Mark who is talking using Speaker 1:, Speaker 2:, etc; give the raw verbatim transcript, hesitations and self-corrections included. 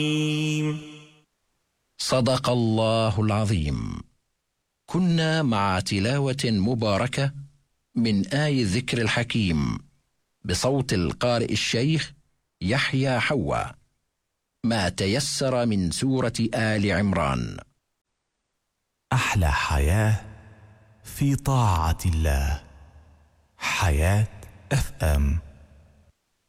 Speaker 1: صدق الله العظيم. كنا مع تلاوة مباركة من آي الذكر الحكيم بصوت القارئ الشيخ يحيى حوا، ما تيسر من سورة آل عمران.
Speaker 2: أحلى حياة في طاعة الله. حياة اف ام.